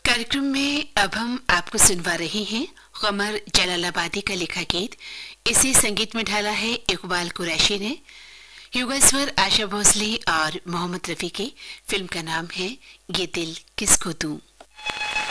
कार्यक्रम में अब हम आपको सुनवा रहे हैं कमर जलालाबादी का लिखा गीत। इसे संगीत में ढाला है इकबाल कुरैशी ने। युगल स्वर आशा भोसले और मोहम्मद रफी के। फिल्म का नाम है ये दिल किसको दूं।